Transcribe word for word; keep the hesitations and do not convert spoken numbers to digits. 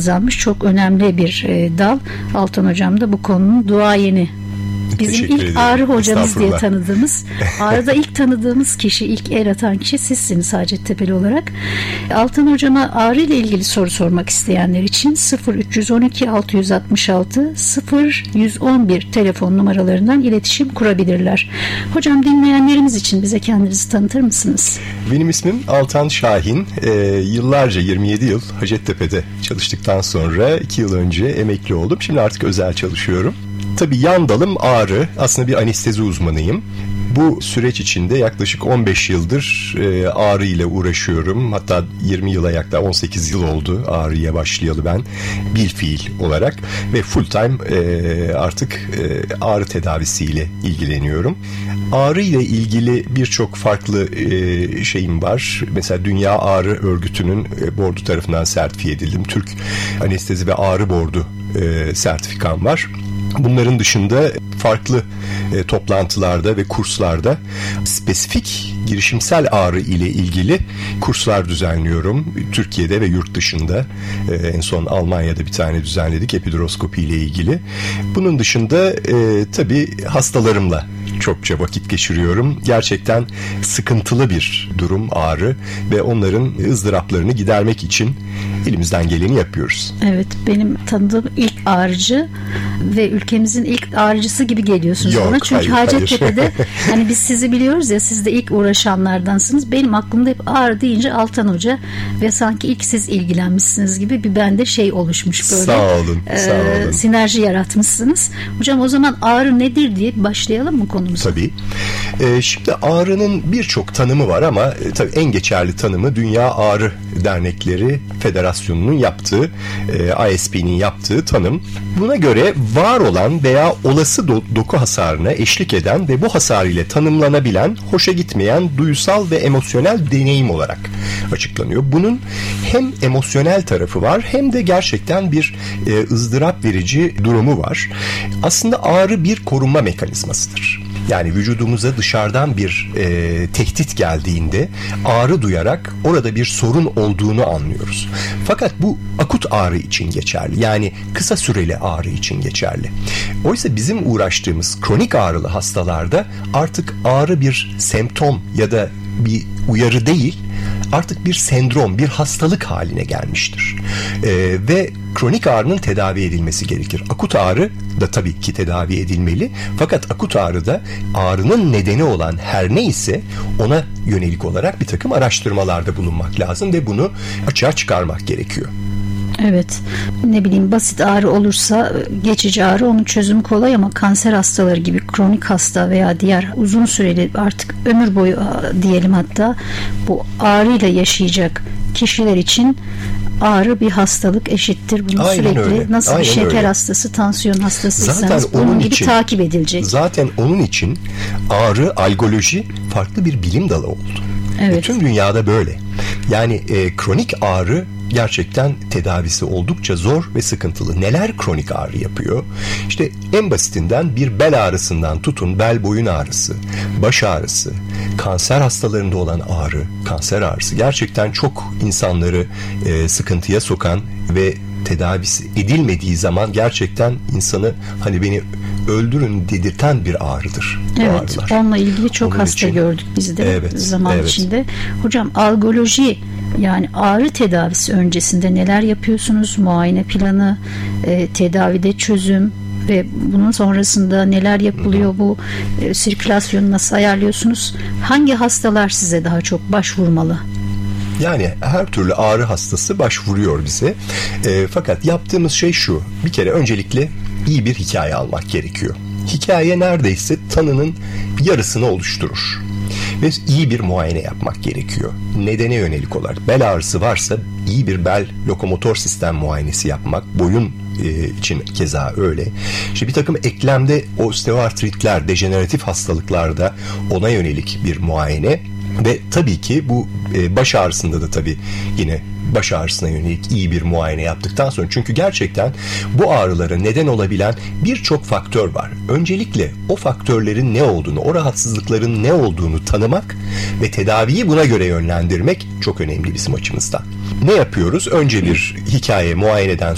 kazanmış çok önemli bir e, dal. Altan Hocam da bu konunun duayeni. Bizim ilk ederim. Ağrı hocamız diye tanıdığımız, Ağrı'da ilk tanıdığımız kişi, ilk el atan kişi sizsiniz Hacettepe'li olarak. Altan Hocama Ağrı ile ilgili soru sormak isteyenler için sıfır üç on iki altı yüz altmış altı sıfır yüz on bir telefon numaralarından iletişim kurabilirler. Hocam, dinleyenlerimiz için bize kendinizi tanıtır mısınız? Benim ismim Altan Şahin. Ee, yıllarca yirmi yedi yıl Hacettepe'de çalıştıktan sonra iki yıl önce emekli oldum. Şimdi artık özel çalışıyorum. Tabii yan dalım ağrı. Aslında bir anestezi uzmanıyım. Bu süreç içinde yaklaşık on beş yıldır e, ağrı ile uğraşıyorum. Hatta yirmi yıla yaklaşık on sekiz yıl oldu ağrıya başlayalı ben bilfiil olarak ve full time e, artık e, ağrı tedavisiyle ilgileniyorum. Ağrı ile ilgili birçok farklı e, şeyim var. Mesela Dünya Ağrı Örgütü'nün e, bordu tarafından sertifiye edildim. Türk Anestezi ve Ağrı Bordu e, sertifikam var. Bunların dışında farklı e, toplantılarda ve kurslarda spesifik girişimsel ağrı ile ilgili kurslar düzenliyorum. Türkiye'de ve yurt dışında. E, en son Almanya'da bir tane düzenledik epiduroskopi ile ilgili. Bunun dışında e, tabii hastalarımla çokça vakit geçiriyorum. Gerçekten sıkıntılı bir durum ağrı ve onların ızdıraplarını gidermek için elimizden geleni yapıyoruz. Evet, benim tanıdığım ilk ağrıcı ve ülkemizin ilk ağrıcısı gibi geliyorsunuz Yok, bana. Çünkü hayır, Hacettepe'de hayır. hani biz sizi biliyoruz ya, siz de ilk uğraşanlardansınız. Benim aklımda hep ağrı deyince Altan Hoca ve sanki ilk siz ilgilenmişsiniz gibi bir bende şey oluşmuş böyle. Sağ olun, e, sağ olun. Sinerji yaratmışsınız. Hocam, o zaman ağrı nedir diye başlayalım mı konumuza? Tabii. Ee, şimdi ağrının birçok tanımı var ama e, tabii en geçerli tanımı Dünya Ağrı Dernekleri Federasyonu'nun yaptığı, e, I S P'nin yaptığı tanım. Buna göre var olan veya olası do- doku hasarına eşlik eden ve bu hasar ile tanımlanabilen, hoşa gitmeyen duysal ve emosyonel deneyim olarak açıklanıyor. Bunun hem emosyonel tarafı var hem de gerçekten bir e, ızdırap verici durumu var. Aslında ağrı bir korunma mekanizmasıdır. Yani vücudumuza dışarıdan bir e, tehdit geldiğinde ağrı duyarak orada bir sorun olduğunu anlıyoruz. Fakat bu akut ağrı için geçerli. Yani kısa süreli ağrı için geçerli. Oysa bizim uğraştığımız kronik ağrılı hastalarda artık ağrı bir semptom ya da bir uyarı değil, artık bir sendrom, bir hastalık haline gelmiştir. Ee, ve kronik ağrının tedavi edilmesi gerekir. Akut ağrı da tabii ki tedavi edilmeli. Fakat akut ağrıda ağrının nedeni olan her neyse ona yönelik olarak bir takım araştırmalarda bulunmak lazım ve bunu açığa çıkarmak gerekiyor. Evet, ne bileyim, basit ağrı olursa geçici ağrı, onun çözümü kolay ama kanser hastaları gibi kronik hasta veya diğer uzun süreli, artık ömür boyu diyelim, hatta bu ağrıyla yaşayacak kişiler için ağrı bir hastalık eşittir. Bunu Aynen sürekli öyle. nasıl Aynen bir şeker öyle. hastası, tansiyon hastasıysanız Zaten bunun onun gibi için, takip edilecek. Zaten onun için ağrı, algoloji farklı bir bilim dalı oldu. Evet. Bütün dünyada böyle. Yani e, kronik ağrı gerçekten tedavisi oldukça zor ve sıkıntılı. Neler kronik ağrı yapıyor? İşte en basitinden bir bel ağrısından tutun bel boyun ağrısı, baş ağrısı, kanser hastalarında olan ağrı, kanser ağrısı gerçekten çok insanları e, sıkıntıya sokan ve tedavisi edilmediği zaman gerçekten insanı hani beni öldürün dedirten bir ağrıdır. Evet, ağrılar. Onunla ilgili çok Onun hasta için, gördük biz de evet, zaman evet. içinde. Hocam, algoloji, yani ağrı tedavisi öncesinde neler yapıyorsunuz? Muayene planı, e, tedavide çözüm ve bunun sonrasında neler yapılıyor? Bu e, sirkülasyonu nasıl ayarlıyorsunuz? Hangi hastalar size daha çok başvurmalı? Yani her türlü ağrı hastası başvuruyor bize. E, fakat yaptığımız şey şu. Bir kere öncelikle iyi bir hikaye almak gerekiyor. Hikaye neredeyse tanının yarısını oluşturur. Ve iyi bir muayene yapmak gerekiyor. Nedene yönelik olarak bel ağrısı varsa iyi bir bel lokomotor sistem muayenesi yapmak, boyun e, için keza öyle. İşte bir takım eklemde osteoartritler, dejeneratif hastalıklarda ona yönelik bir muayene ve tabii ki bu e, baş ağrısında da tabii yine baş ağrısına yönelik iyi bir muayene yaptıktan sonra, çünkü gerçekten bu ağrılara neden olabilen birçok faktör var. Öncelikle o faktörlerin ne olduğunu, o rahatsızlıkların ne olduğunu tanımak ve tedaviyi buna göre yönlendirmek çok önemli bizim açımızdan. Ne yapıyoruz? Önce bir hikaye muayeneden